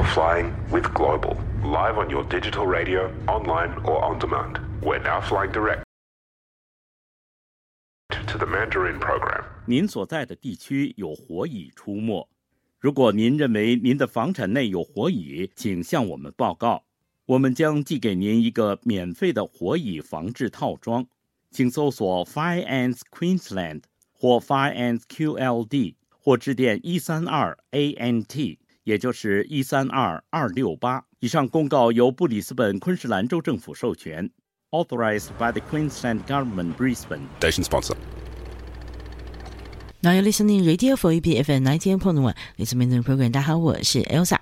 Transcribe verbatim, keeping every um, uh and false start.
flying with Global. Live on your digital radio, online or on demand. We're now flying direct to the Mandarin program. 您所在的地区有火蚁出没。如果您认为您的房产内有火蚁，请向我们报告，我们将寄给您一个免费的火蚁防治套装。请搜索 Fire Ants Queensland 或 Fire Ants Q L D， 或致电一三二 A N T， 也就是一三二二六八。以上公告由布里斯本昆士兰州政府授权。Authorized by the Queensland Government, Brisbane. Station sponsor. Now you're listening Radio for E B F M ninety-eight point one. It's a Mandarin program. 大家好，我是 Elsa。